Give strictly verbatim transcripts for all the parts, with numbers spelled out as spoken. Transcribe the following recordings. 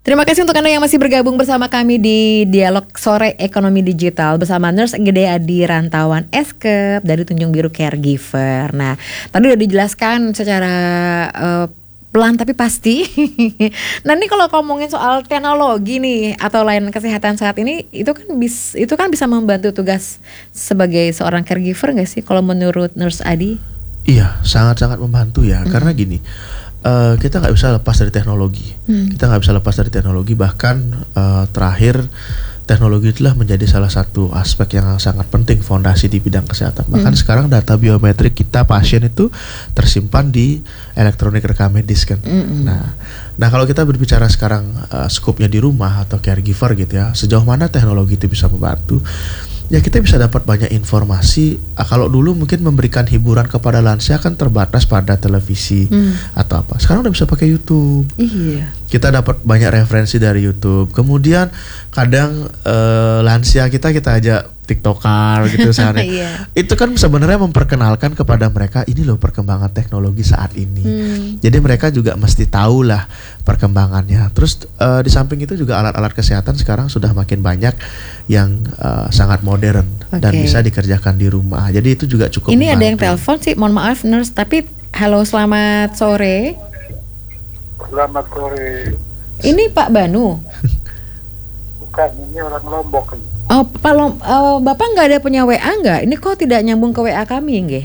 Terima kasih untuk Anda yang masih bergabung bersama kami di Dialog Sore Ekonomi Digital bersama Nurse Gede Adi Rantawan Eskep dari Tunjung Biru Caregiver. Nah, tadi udah dijelaskan secara uh, pelan tapi pasti. Nah, ini kalau ngomongin soal teknologi nih atau layanan kesehatan saat ini, itu kan bis, itu kan bisa membantu tugas sebagai seorang caregiver nggak sih kalau menurut Nurse Adi? Iya, sangat-sangat membantu ya, mm. karena gini. Uh, kita nggak bisa lepas dari teknologi. Hmm. Kita nggak bisa lepas dari teknologi. Bahkan uh, terakhir teknologi itulah menjadi salah satu aspek yang sangat penting fondasi di bidang kesehatan. Bahkan hmm. sekarang data biometrik kita pasien itu tersimpan di elektronik rekam medis kan. Hmm. Nah, nah kalau kita berbicara sekarang uh, skupnya di rumah atau caregiver gitu ya, sejauh mana teknologi itu bisa membantu? Ya kita bisa dapat banyak informasi. Ah, kalau dulu mungkin memberikan hiburan kepada lansia kan terbatas pada televisi hmm. atau apa. Sekarang udah bisa pakai YouTube. Iya. Kita dapat banyak referensi dari YouTube. Kemudian kadang uh, lansia kita kita ajak TikToker gitu misalnya. Iya. Itu kan sebenarnya memperkenalkan kepada mereka ini loh perkembangan teknologi saat ini. Hmm. Jadi mereka juga mesti tahu lah perkembangannya. Terus uh, di samping itu juga alat-alat kesehatan sekarang sudah makin banyak yang uh, sangat modern okay. dan bisa dikerjakan di rumah. Jadi itu juga cukup. Ini membantu. Ada yang telepon sih, mohon maaf Nurse, tapi halo selamat sore. Selamat sore. Ini Pak Banu. Bukan, ini orang Lombok. Oh, Pak Lom, uh, Bapak nggak ada punya W A nggak? Ini kok tidak nyambung ke W A kami, nggih?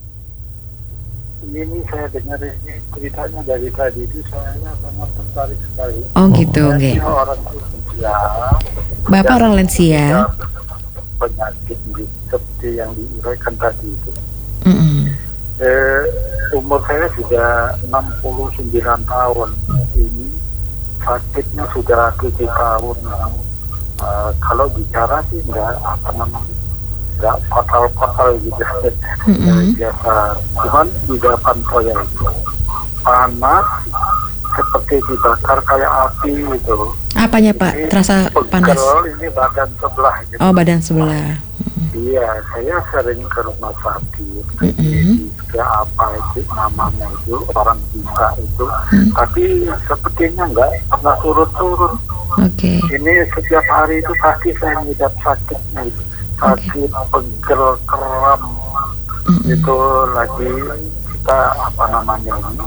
Ini saya dengar ini ceritanya dari tadi itu saya sangat tertarik sekali. Oh gitu, nggih. Orang lansia. Bapak orang lansia. Penyakit seperti yang diuraikan tadi itu. Mm-hmm. Eh, umur saya sudah enam puluh sembilan tahun. Ini sakitnya sudah tujuh tahun. Uh, kalau bicara sih enggak apa namanya enggak fatal-fatal gitu mm-hmm. biasa, cuman di depan saya itu panas seperti dibakar kayak api gitu. Apanya Pak? Ini terasa panas? Ini badan sebelah gitu. Oh, badan sebelah. Iya, saya sering ke rumah sakit. Mm-hmm. Ke apa itu namanya itu orang bisa itu, mm. tapi sepertinya enggak enggak turun-turun. Oke. Okay. Ini setiap hari itu pasti saya ngidap sakitnya itu, sakit okay. pegel kram mm-hmm. itu lagi kita apa namanya ini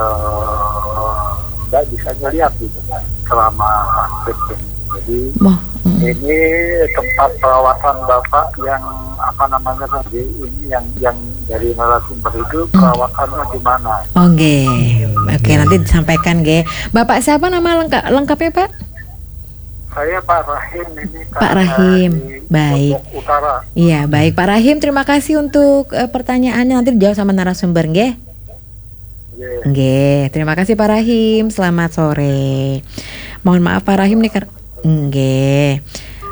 nggak uh, bisa ngeliat gitu selama sakit. Jadi oh, mm. ini tempat perawatan Bapak yang apa namanya tadi ini yang yang dari narasumber itu perawatannya gimana? Oke, okay. oke okay, nanti disampaikan, Ge. Bapak siapa nama lengkap lengkapnya Pak? Saya Pak Rahim ini. Pak Rahim, baik. Utara. Iya, baik Pak Rahim. Terima kasih untuk uh, pertanyaannya. Nanti dijawab sama narasumber, Nggih. Yeah. Nggih. Terima kasih Pak Rahim. Selamat sore. Mohon maaf Pak Rahim nih, nggih.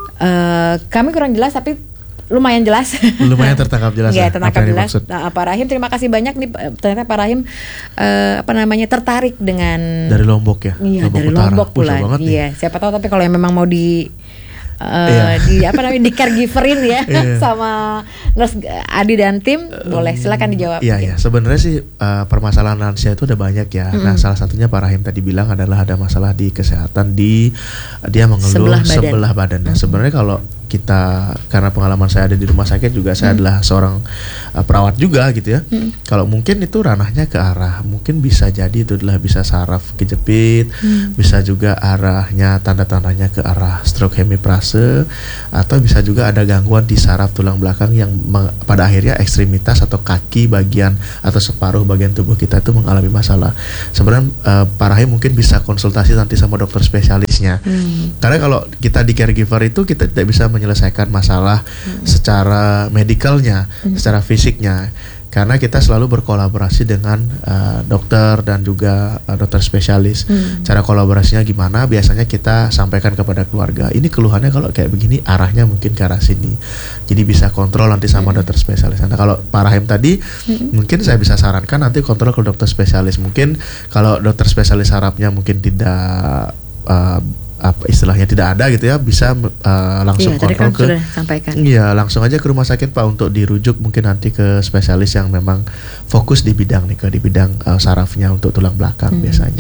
Uh, kami kurang jelas tapi lumayan jelas. Lumayan tertangkap jelas. Ya, tertangkap jelas. Nah, Pak Rahim, terima kasih banyak nih. Ternyata Pak Rahim uh, apa namanya tertarik dengan dari Lombok ya. Iya, Lombok dari Utara. Lombok pula. Iya, siapa tahu tapi kalau yang memang mau di uh, iya. di apa namanya di caregiverin ya iya. sama Nurse Adi dan tim, um, boleh silakan dijawab. Iya, iya. Sebenarnya sih uh, permasalahan lansia itu ada banyak ya. Mm-hmm. Nah, salah satunya Pak Rahim tadi bilang adalah ada masalah di kesehatan di dia mengeluh sebelah, badan. sebelah badannya. Mm-hmm. Sebenarnya kalau kita karena pengalaman saya ada di rumah sakit juga saya hmm. adalah seorang uh, perawat juga gitu ya. Hmm. Kalau mungkin itu ranahnya ke arah mungkin bisa jadi itu adalah bisa saraf kejepit, hmm. bisa juga arahnya tanda-tandanya ke arah stroke hemiprase atau bisa juga ada gangguan di saraf tulang belakang yang meng, pada akhirnya ekstremitas atau kaki bagian atau separuh bagian tubuh kita itu mengalami masalah. Sebenarnya uh, Pak Rahim mungkin bisa konsultasi nanti sama dokter spesialisnya. Hmm. Karena kalau kita di caregiver itu kita tidak bisa menyelesaikan masalah hmm. secara medikalnya, hmm. secara fisiknya, karena kita selalu berkolaborasi dengan uh, dokter dan juga uh, dokter spesialis. Hmm. Cara kolaborasinya gimana? Biasanya kita sampaikan kepada keluarga. Ini keluhannya kalau kayak begini, arahnya mungkin ke arah sini. Jadi bisa kontrol nanti sama hmm. dokter spesialis. Nah kalau Pak Rahim tadi, hmm. mungkin saya bisa sarankan nanti kontrol ke dokter spesialis. Mungkin kalau dokter spesialis sarafnya mungkin tidak uh, apa istilahnya tidak ada gitu ya, bisa uh, langsung iya, kontrol kan ke iya langsung aja ke rumah sakit Pak untuk dirujuk mungkin nanti ke spesialis yang memang fokus di bidang nih ke di bidang uh, sarafnya untuk tulang belakang hmm. biasanya.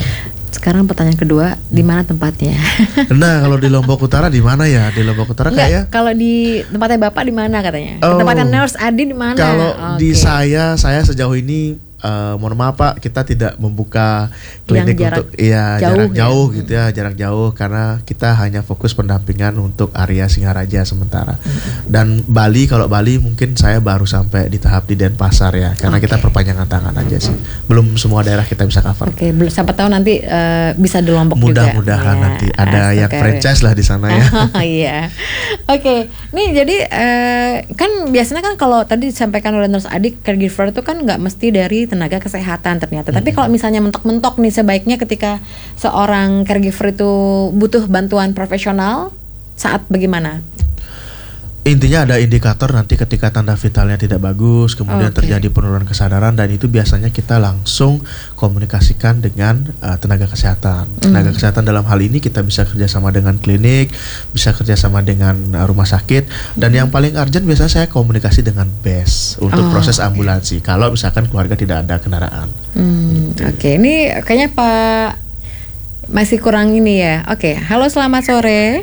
Sekarang pertanyaan kedua, di mana tempatnya? Nah, kalau di Lombok Utara di mana ya? Di Lombok Utara kayak kalau di tempatnya Bapak di mana katanya? Oh, tempatnya Nurse Adi di mana? Kalau okay. di saya, saya sejauh ini Uh, mohon maaf Pak, kita tidak membuka klinik jarak untuk iya jauh, jarak jauh ya? gitu ya, jarak jauh karena kita hanya fokus pendampingan untuk area Singaraja sementara. Mm-hmm. Dan Bali, kalau Bali mungkin saya baru sampai di tahap di Denpasar ya, karena okay. kita perpanjangan tangan aja sih. Belum semua daerah kita bisa cover. Oke, okay, belum siapa tahu nanti uh, bisa di Lombok Mudah-mudahan juga. Mudah-mudahan ya, nanti ada Astaga. yang franchise lah di sana ya. Oh iya. Oke, okay. Nih jadi uh, kan biasanya kan kalau tadi disampaikan oleh Nurse Adi, caregiver itu kan nggak mesti dari tenaga kesehatan ternyata. Tapi kalau misalnya mentok-mentok nih, sebaiknya ketika seorang caregiver itu butuh bantuan profesional saat bagaimana? Intinya ada indikator nanti ketika tanda vitalnya tidak bagus, kemudian okay. terjadi penurunan kesadaran, dan itu biasanya kita langsung komunikasikan dengan uh, tenaga kesehatan. Tenaga mm. kesehatan dalam hal ini kita bisa kerjasama dengan klinik, bisa kerjasama dengan uh, rumah sakit, dan mm. yang paling urgent biasanya saya komunikasi dengan B E S untuk oh, proses ambulansi. Okay. Kalau misalkan keluarga tidak ada kendaraan. Mm, gitu. Oke, okay. Ini kayaknya Pak masih kurang ini ya. Oke, okay. Halo selamat sore.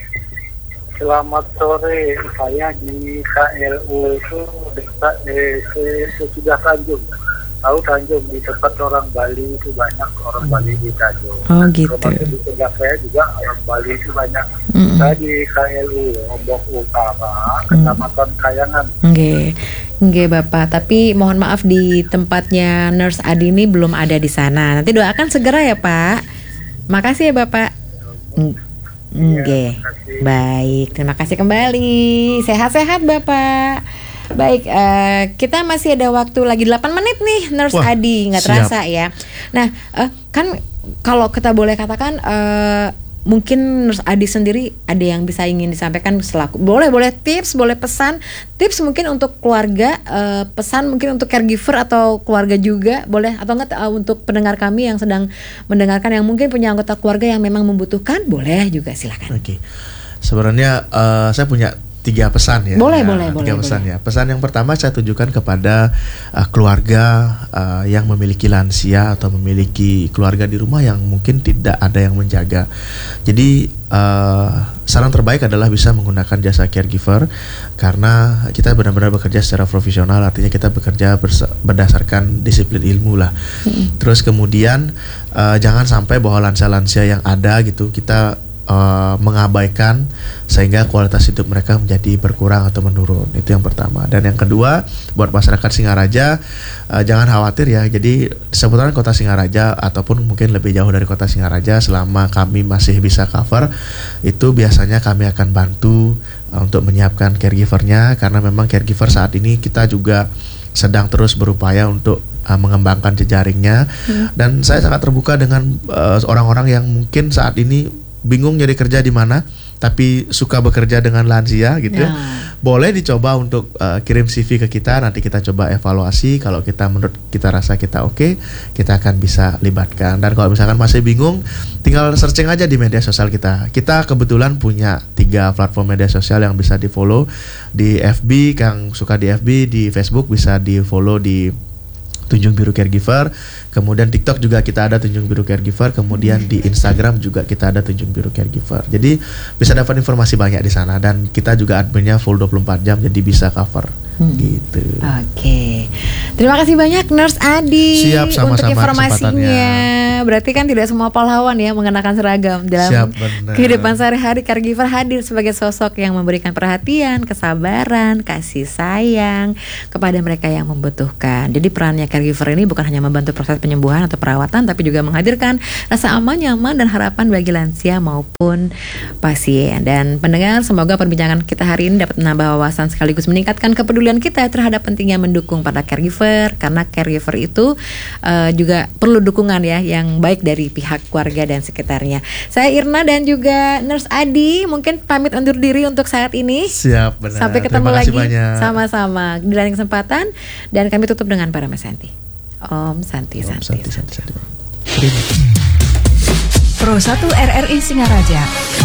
Selamat sore, saya di K L U itu dekat eh, sesudah Tanjung. Tahu Tanjung, di tempat orang Bali itu banyak orang Bali di Tanjung. Oh gitu. Termasuk di sebelah saya juga orang Bali itu banyak. Mm-hmm. Saya di K L U Lombok Utara, Kecamatan mm. Kayangan. Oke, okay. Bapak. Tapi mohon maaf di tempatnya Nurse Adi ini belum ada di sana. Nanti doakan segera ya Pak. Makasih ya Bapak. Mm. Oke, ya, baik. Terima kasih kembali. Sehat-sehat Bapak. Baik, uh, kita masih ada waktu lagi delapan menit nih, Nurse Wah, Adi, nggak terasa ya. Nah, uh, kan kalau kita boleh katakan, uh, mungkin Nurse Adi sendiri ada yang bisa ingin disampaikan selaku boleh boleh tips, boleh pesan, tips mungkin untuk keluarga, uh, pesan mungkin untuk caregiver atau keluarga juga boleh, atau enggak uh, untuk pendengar kami yang sedang mendengarkan yang mungkin punya anggota keluarga yang memang membutuhkan, boleh juga, silakan. Oke, okay. Sebenarnya uh, saya punya tiga pesan ya. Boleh, ya, boleh, tiga boleh. pesan boleh. ya. Pesan yang pertama saya tujukan kepada uh, keluarga uh, yang memiliki lansia atau memiliki keluarga di rumah yang mungkin tidak ada yang menjaga. Jadi uh, saran terbaik adalah bisa menggunakan jasa caregiver, karena kita benar-benar bekerja secara profesional, artinya kita bekerja bersa- berdasarkan disiplin ilmu lah. Mm-hmm. Terus kemudian uh, jangan sampai bahwa lansia-lansia yang ada gitu kita Uh, mengabaikan sehingga kualitas hidup mereka menjadi berkurang atau menurun. Itu yang pertama. Dan yang kedua, buat masyarakat Singaraja, uh, jangan khawatir ya. Jadi seputaran kota Singaraja ataupun mungkin lebih jauh dari kota Singaraja, selama kami masih bisa cover, itu biasanya kami akan bantu uh, untuk menyiapkan caregivernya, karena memang caregiver saat ini kita juga sedang terus berupaya untuk uh, mengembangkan jejaringnya. Hmm. Dan saya sangat terbuka dengan uh, orang-orang yang mungkin saat ini bingung nyari kerja di mana, tapi suka bekerja dengan lansia gitu ya. Boleh dicoba untuk uh, kirim C V ke kita, nanti kita coba evaluasi. Kalau kita menurut kita rasa kita oke, okay, kita akan bisa libatkan. Dan kalau misalkan masih bingung, tinggal searching aja di media sosial kita. Kita kebetulan punya tiga platform media sosial yang bisa di follow. Di F B, yang suka di F B, di Facebook bisa di follow di Tunjung Biru Caregiver, kemudian TikTok juga kita ada Tunjung Biru Caregiver, kemudian di Instagram juga kita ada Tunjung Biru Caregiver. Jadi bisa dapat informasi banyak di sana, dan kita juga adminnya full dua puluh empat jam, jadi bisa cover hmm. gitu. Oke, okay. Terima kasih banyak Nurse Adi. Siap, sama-sama untuk informasinya. Berarti kan tidak semua pahlawan ya mengenakan seragam dalam Siap, kehidupan sehari-hari. Caregiver hadir sebagai sosok yang memberikan perhatian, kesabaran, kasih sayang kepada mereka yang membutuhkan. Jadi perannya caregiver ini bukan hanya membantu proses penyembuhan atau perawatan, tapi juga menghadirkan rasa aman, nyaman, dan harapan bagi lansia maupun pasien. Dan pendengar, semoga perbincangan kita hari ini dapat menambah wawasan sekaligus meningkatkan kepedulian kita terhadap pentingnya mendukung para caregiver, karena caregiver itu uh, juga perlu dukungan ya yang baik dari pihak keluarga dan sekitarnya. Saya Irna dan juga Nurse Adi mungkin pamit undur diri untuk saat ini. Siap, benar. Sampai ketemu Terima lagi banyak. Sama-sama di lain kesempatan, dan kami tutup dengan Parama Santi. Om Santi Om Santi. Santi, Santi, Santi. Pro satu R R I Singaraja.